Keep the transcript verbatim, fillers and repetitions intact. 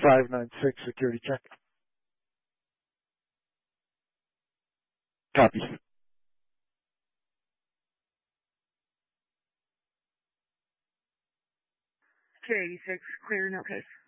five nine six, security check. Copy. two eighty-six, clear, no case.